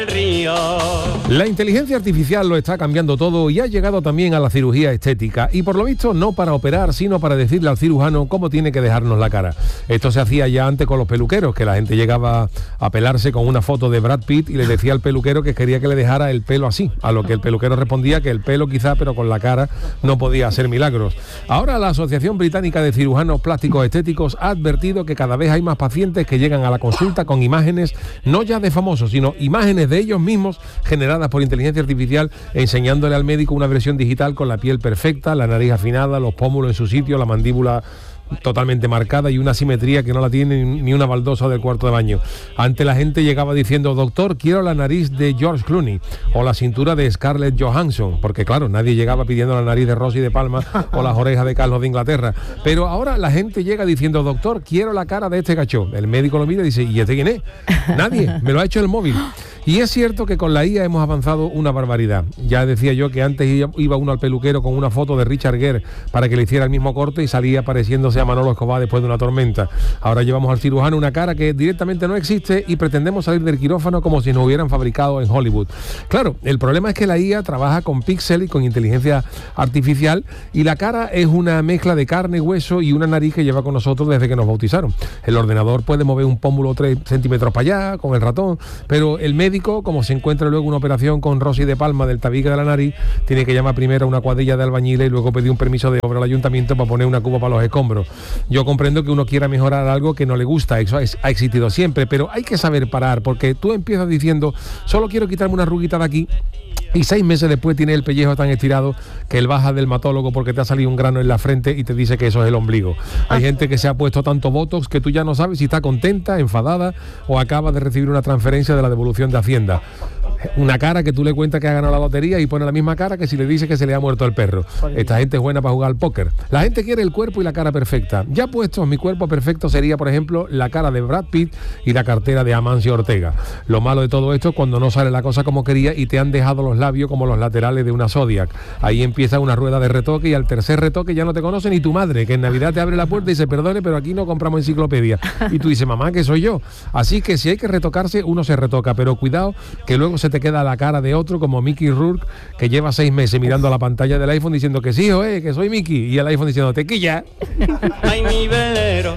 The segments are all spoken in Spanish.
La inteligencia artificial lo está cambiando todo y ha llegado también a la cirugía estética, y por lo visto no para operar, sino para decirle al cirujano cómo tiene que dejarnos la cara. Esto se hacía ya antes con los peluqueros, que la gente llegaba a pelarse con una foto de Brad Pitt y le decía al peluquero que quería que le dejara el pelo así, a lo que el peluquero respondía que el pelo quizá, pero con la cara no podía hacer milagros. Ahora la Asociación Británica de Cirujanos Plásticos Estéticos ha advertido que cada vez hay más pacientes que llegan a la consulta con imágenes no ya de famosos, sino imágenes de ellos mismos generadas por inteligencia artificial, enseñándole al médico una versión digital con la piel perfecta, la nariz afinada, los pómulos en su sitio, la mandíbula totalmente marcada y una simetría que no la tiene ni una baldosa del cuarto de baño. Antes la gente llegaba diciendo: doctor, quiero la nariz de George Clooney o la cintura de Scarlett Johansson, porque claro, nadie llegaba pidiendo la nariz de Rosy de Palma o las orejas de Carlos de Inglaterra. Pero ahora la gente llega diciendo: doctor, quiero la cara de este gacho. El médico lo mira y dice: ¿y este quién es? Nadie, me lo ha hecho el móvil. Y es cierto que con la IA hemos avanzado una barbaridad. Ya decía yo que antes iba uno al peluquero con una foto de Richard Gere para que le hiciera el mismo corte y salía pareciéndose a Manolo Escobar después de una tormenta. Ahora llevamos al cirujano una cara que directamente no existe y pretendemos salir del quirófano como si nos hubieran fabricado en Hollywood. Claro, el problema es que la IA trabaja con píxeles y con inteligencia artificial, y la cara es una mezcla de carne, hueso y una nariz que lleva con nosotros desde que nos bautizaron. El ordenador puede mover un pómulo 3 centímetros para allá con el ratón, pero el médico, como se encuentra luego una operación con Rosy de Palma del tabique de la nariz, tiene que llamar primero a una cuadrilla de albañiles y luego pedir un permiso de obra al ayuntamiento para poner una cuba para los escombros. Yo comprendo que uno quiera mejorar algo que no le gusta, eso ha existido siempre, pero hay que saber parar, porque tú empiezas diciendo: solo quiero quitarme una arruguita de aquí, y 6 meses después tiene el pellejo tan estirado que él baja del dermatólogo porque te ha salido un grano en la frente y te dice que eso es el ombligo. Hay gente que se ha puesto tanto botox que tú ya no sabes si está contenta, enfadada o acaba de recibir una transferencia de la devolución de Hacienda. Una cara que tú le cuentas que ha ganado la lotería y pone la misma cara que si le dice que se le ha muerto el perro. Esta gente es buena para jugar al póker. La gente quiere el cuerpo y la cara perfecta. Ya puestos, mi cuerpo perfecto sería, por ejemplo, la cara de Brad Pitt y la cartera de Amancio Ortega. Lo malo de todo esto es cuando no sale la cosa como quería y te han dejado los labios como los laterales de una Zodiac. Ahí empieza una rueda de retoque y al tercer retoque ya no te conoce ni tu madre, que en Navidad te abre la puerta y dice: perdone, pero aquí no compramos enciclopedia. Y tú dices: mamá, que soy yo. Así que si hay que retocarse, uno se retoca, pero cuidado que luego se te queda la cara de otro, como Mickey Rourke, que lleva 6 meses mirando a la pantalla del iPhone diciendo que sí, que soy Mickey, y el iPhone diciendo: te quilla. Ay, mi velero,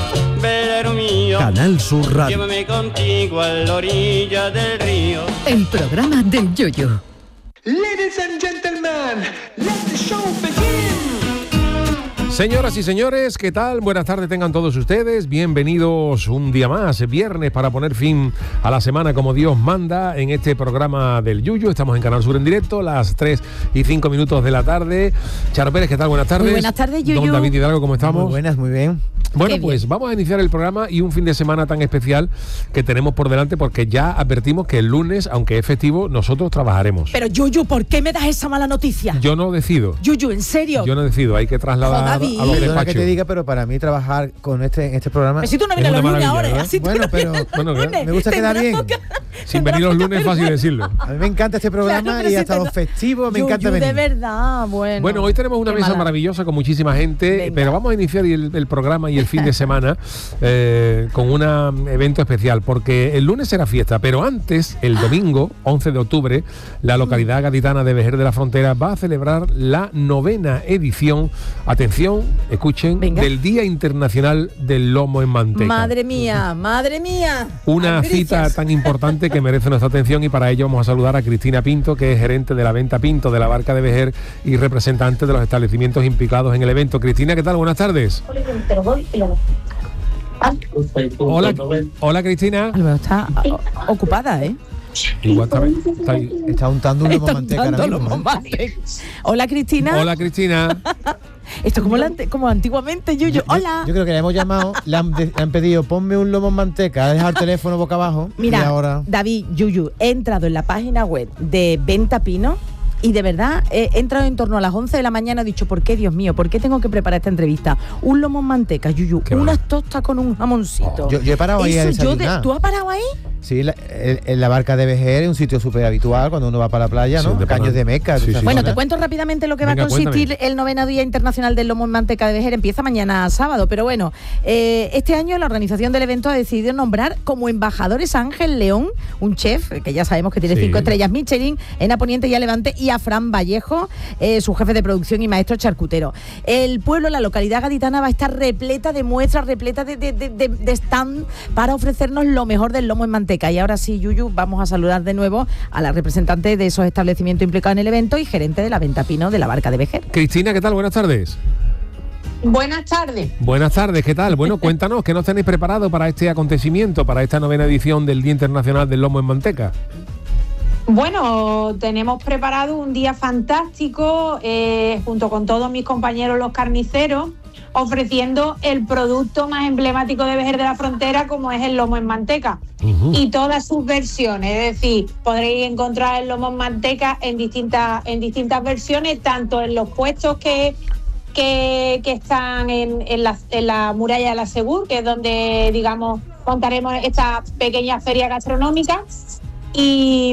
velero mío, Canal Sur Radio. llévame contigo a la orilla del río. El programa del Yoyo. Ladies and gentlemen, let the show begin. Señoras y señores, ¿qué tal? Buenas tardes tengan todos ustedes. Bienvenidos un día más, viernes, para poner fin a la semana como Dios manda en este programa del Yuyu. Estamos en Canal Sur en directo, las 3:05 de la tarde. Charo Pérez, ¿qué tal? Buenas tardes. Muy buenas tardes, Yuyu. Don David Hidalgo, ¿cómo estamos? Muy buenas, muy bien. Bueno, pues vamos a iniciar el programa y un fin de semana tan especial que tenemos por delante, porque ya advertimos que el lunes, aunque es festivo, nosotros trabajaremos. Pero Yuyu, ¿por qué me das esa mala noticia? Yo no decido. Yuyu, ¿en serio? Yo no decido, hay que trasladar a los Perdona despachos. que te diga, pero para mí trabajar con en este programa... Pero si tú no Es vienes una los lunes maravilla, ahora, ¿verdad? así tú Bueno, no pero- vienes los bueno, lunes. me gusta quedar Tendrás bien. Sin venir los lunes es fácil decirlo. A mí me encanta este programa, Claro, pero y si hasta te- los festivos me Yuyu, encanta venir. de verdad, bueno. Bueno, hoy tenemos una Qué mesa mala. maravillosa con muchísima gente, Venga. pero vamos a iniciar el programa y el fin de semana con un evento especial, porque el lunes será fiesta, pero antes, el domingo, 11 de octubre, la localidad gaditana de Vejer de la Frontera va a celebrar la 9ª edición, atención, escuchen, Venga. del Día Internacional del Lomo en Manteca. Madre mía, madre mía. Una Albricias. cita tan importante que merece nuestra atención, y para ello vamos a saludar a Cristina Pinto, que es gerente de la venta Pinto de la Barca de Vejer y representante de los establecimientos implicados en el evento. Cristina, ¿qué tal? Buenas tardes. Hola Cristina. Alberto está ocupada, ¿eh? Igual está ahí. Está untando un lomo Está manteca ahora untando mismo, lomo manteca. Hola, Cristina. Hola Cristina. Esto es como antiguamente, Yuyu. Hola. Yo creo que le hemos llamado, le han pedido: ponme un lomo en manteca, ha dejado el teléfono boca abajo. Mira, y ahora... David, Yuyu, he entrado en la página web de Venta Pino y de verdad he entrado en torno a las 11 de la mañana. He dicho: ¿por qué, Dios mío? ¿Por qué tengo que preparar esta entrevista? Un lomo en manteca, Yuyu, Qué unas bueno. tostas con un jamoncito. Yo he parado ahí a Eso desayunar. ¿Tú has parado ahí? Sí, la barca de Vejer es un sitio súper habitual cuando uno va para la playa, ¿no? Sí, Caños de Meca. Sí, sí. Bueno, te cuento rápidamente lo que Venga, va a consistir cuéntame. el 9º Día Internacional del Lomo en Manteca de Vejer. Empieza mañana sábado, pero bueno, este año la organización del evento ha decidido nombrar como embajadores a Ángel León, un chef que ya sabemos que tiene Sí. 5 estrellas Michelin en A Poniente y a Levante, y a Fran Vallejo, su jefe de producción y maestro charcutero. El pueblo, la localidad gaditana, va a estar repleta de muestras, repleta de stand para ofrecernos lo mejor del lomo en manteca. Y ahora sí, Yuyu, vamos a saludar de nuevo a la representante de esos establecimientos implicados en el evento y gerente de la venta Pino de la barca de Vejer. Cristina, ¿qué tal? Buenas tardes. Buenas tardes. Buenas tardes, ¿qué tal? Bueno, cuéntanos, ¿qué nos tenéis preparado para este acontecimiento, para esta 9ª edición del Día Internacional del Lomo en Manteca? Bueno, tenemos preparado un día fantástico junto con todos mis compañeros los carniceros, ofreciendo el producto más emblemático de Vejer de la Frontera, como es el lomo en manteca. Y todas sus versiones, es decir, podréis encontrar el lomo en manteca en distintas versiones, tanto en los puestos que están en la muralla de la Segur, que es donde, digamos, montaremos esta pequeña feria gastronómica, y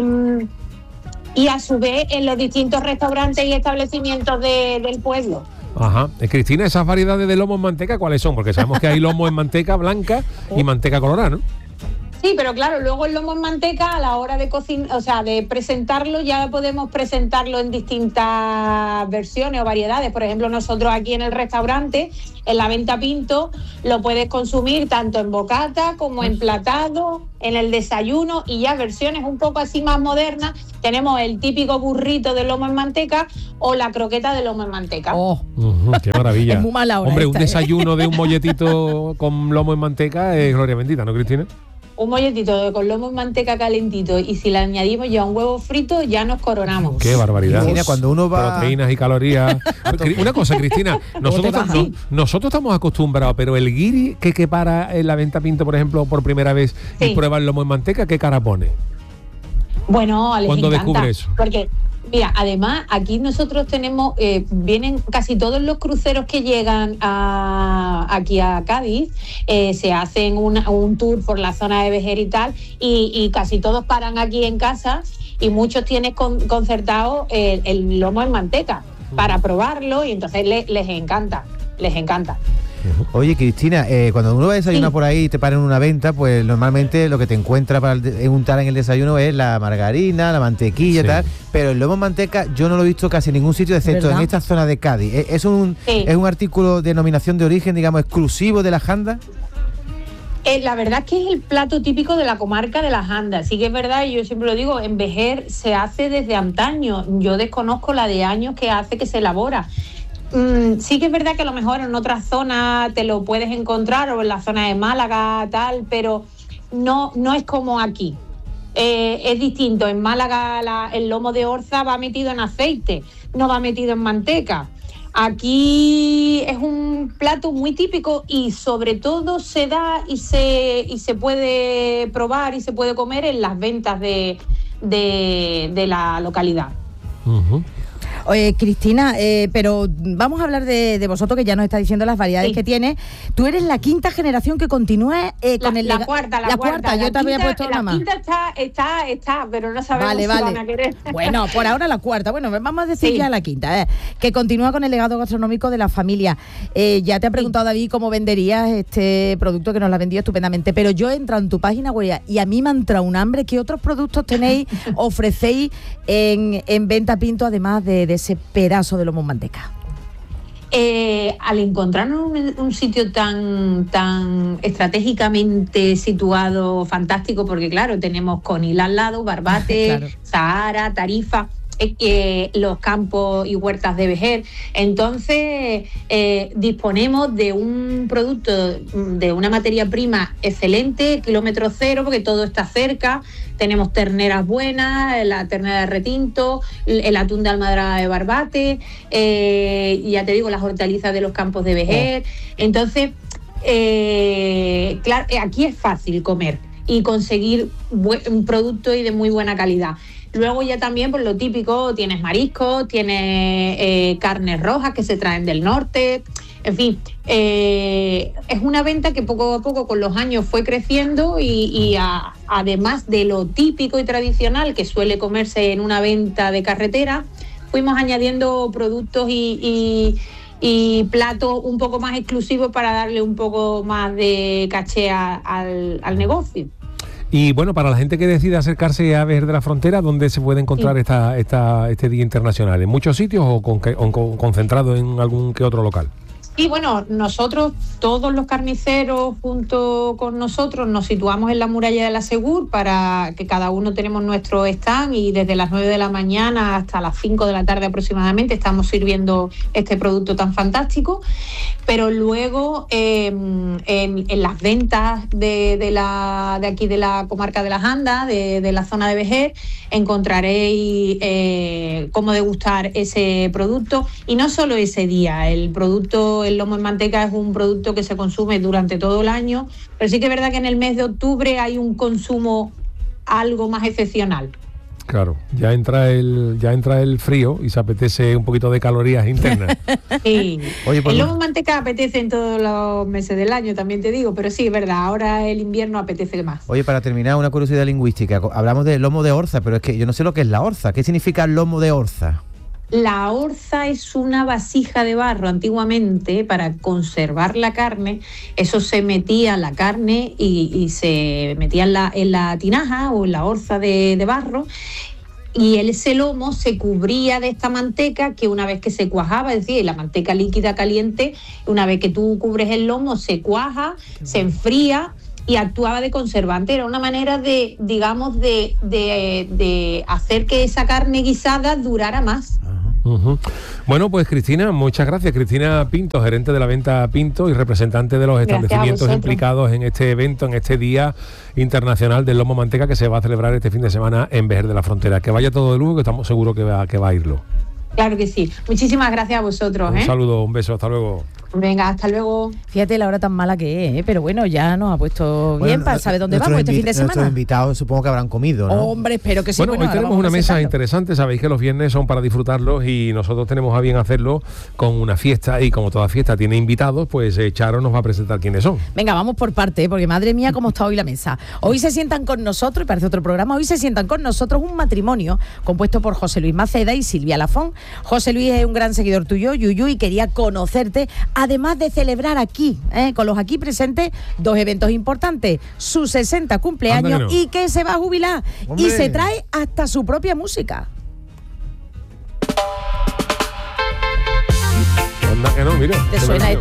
a su vez en los distintos restaurantes y establecimientos del pueblo. Ajá. Cristina, esas variedades de lomo en manteca, ¿cuáles son? Porque sabemos que hay lomo en manteca blanca y manteca colorada, ¿no? Sí, pero claro, luego el lomo en manteca, a la hora de cocinar, o sea, de presentarlo, ya podemos presentarlo en distintas versiones o variedades. Por ejemplo, nosotros aquí en el restaurante, en la Venta Pinto, lo puedes consumir tanto en bocata como en platado, en el desayuno, y ya versiones un poco así más modernas. Tenemos el típico burrito de lomo en manteca o la croqueta de lomo en manteca. Oh, Qué maravilla. Es muy mala hora Hombre, un esta, ¿eh? desayuno de un molletito con lomo en manteca es gloria bendita, ¿no, Cristina? Un molletito con lomo en manteca calentito, y si le añadimos ya un huevo frito, ya nos coronamos. Qué barbaridad. Cristina, cuando uno va... Proteínas y calorías. Una cosa, Cristina, nosotros estamos acostumbrados, pero el guiri que para en la Venta Pinto, por ejemplo, por primera vez y Sí. prueba el lomo en manteca, ¿qué cara pone? Bueno, les ¿Cuándo encanta, descubre eso? porque mira, además aquí nosotros tenemos, vienen casi todos los cruceros que llegan aquí a Cádiz, se hacen un tour por la zona de Vejer y tal, y casi todos paran aquí en casa, y muchos tienen concertado el lomo en manteca para probarlo, y entonces les encanta. Oye, Cristina, cuando uno va a desayunar por ahí y te para en una venta, pues normalmente lo que te encuentra para untar en el desayuno es la margarina, la mantequilla, Sí. tal, pero el lomo en manteca yo no lo he visto casi en ningún sitio, excepto ¿Verdad? en esta zona de Cádiz. ¿Es un artículo de denominación de origen, digamos, exclusivo de la Janda? La verdad es que es el plato típico de la comarca de las Andas. Sí que es verdad, y yo siempre lo digo, en Vejer se hace desde antaño. Yo desconozco la de años que hace que se elabora. Sí que es verdad que a lo mejor en otras zonas te lo puedes encontrar, o en la zona de Málaga, tal, pero no es como aquí. Es distinto. En Málaga el lomo de orza va metido en aceite, no va metido en manteca. Aquí es un plato muy típico, y sobre todo se da y se puede probar y se puede comer en las ventas de la localidad. Oye, Cristina, pero vamos a hablar de vosotros, que ya nos está diciendo las variedades Sí. que tiene. Tú eres la quinta generación que continúa con el La lega- cuarta. Yo te había puesto una más. La quinta está, pero no sabemos Vale, si vale. van a querer. Bueno, por ahora la cuarta. Bueno, vamos a decir Sí. ya la quinta, que continúa con el legado gastronómico de la familia. Ya te ha preguntado David cómo venderías este producto, que nos lo ha vendido estupendamente, pero yo he entrado en tu página web y a mí me ha entrado un hambre. ¿Qué otros productos tenéis, ofrecéis en Venta Pinto, además de ese pedazo de lomo en manteca? Al encontrarnos un sitio tan estratégicamente situado, fantástico, porque claro, tenemos Conil al lado, Barbate, Claro. Zahara, Tarifa, los campos y huertas de Vejer. Entonces disponemos de un producto, de una materia prima excelente, kilómetro cero, porque todo está cerca. Tenemos terneras buenas, la ternera de retinto, el atún de almadraba de Barbate, y ya te digo, las hortalizas de los campos de Vejer. Entonces, claro, aquí es fácil comer y conseguir un producto y de muy buena calidad. Luego ya también, por lo típico, tienes mariscos, tienes carnes rojas que se traen del norte. En fin, es una venta que poco a poco con los años fue creciendo y además de lo típico y tradicional que suele comerse en una venta de carretera, fuimos añadiendo productos y platos un poco más exclusivos para darle un poco más de caché al negocio. Y bueno, para la gente que decida acercarse a Vejer de la Frontera, ¿dónde se puede encontrar este Día Internacional? ¿En muchos sitios o concentrado en algún que otro local? Y bueno, nosotros, todos los carniceros junto con nosotros, nos situamos en la muralla de la Segur para que cada uno tenemos nuestro stand y desde las 9 de la mañana hasta las 5 de la tarde aproximadamente estamos sirviendo este producto tan fantástico. Pero luego en las ventas de aquí de la comarca de las Andas, de la zona de Vejer, encontraréis cómo degustar ese producto. Y no solo ese día, el lomo en manteca es un producto que se consume durante todo el año, pero sí que es verdad que en el mes de octubre hay un consumo algo más excepcional. Claro, ya entra el frío y se apetece un poquito de calorías internas. Sí. Oye, pues el lomo en manteca apetece en todos los meses del año, también te digo, pero sí, es verdad, ahora el invierno apetece más. Oye, para terminar, una curiosidad lingüística. Hablamos de lomo de orza, pero es que yo no sé lo que es la orza. ¿Qué significa lomo de orza? La orza es una vasija de barro. Antiguamente, para conservar la carne, eso se metía la carne y se metía en la tinaja o en la orza de barro, y ese lomo se cubría de esta manteca que una vez que se cuajaba, es decir, la manteca líquida caliente, una vez que tú cubres el lomo, se cuaja, se enfría y actuaba de conservante. Era una manera de, digamos, de hacer que esa carne guisada durara más. Uh-huh. Bueno, pues Cristina, muchas gracias. Cristina Pinto, gerente de la venta Pinto y representante de los establecimientos implicados en este evento, en este Día Internacional del Lomo Manteca que se va a celebrar este fin de semana en Vejer de la Frontera. Que vaya todo de lujo, que estamos seguros que va a irlo. Claro que sí. Muchísimas gracias a vosotros. Un saludo, un beso, hasta luego. Venga, hasta luego. Fíjate la hora tan mala que es, pero bueno, ya nos ha puesto bien para saber dónde vamos este fin de semana. Nuestros invitados supongo que habrán comido, ¿no? Hombre, espero que sí. Bueno, hoy tenemos una mesa interesante. Sabéis que los viernes son para disfrutarlos y nosotros tenemos a bien hacerlo con una fiesta, y como toda fiesta tiene invitados, pues Charo nos va a presentar quiénes son. Venga, vamos por parte, porque madre mía cómo está hoy la mesa. Hoy se sientan con nosotros, y parece otro programa, hoy se sientan con nosotros un matrimonio compuesto por José Luis Maceda y Silvia Lafón. José Luis es un gran seguidor tuyo, Yuyu, y quería conocerte, además de celebrar aquí, con los aquí presentes, dos eventos importantes: su 60 cumpleaños y que se va a jubilar. ¡Hombre! Y se trae hasta su propia música. Anda que no, mira. ¿Te suena esto?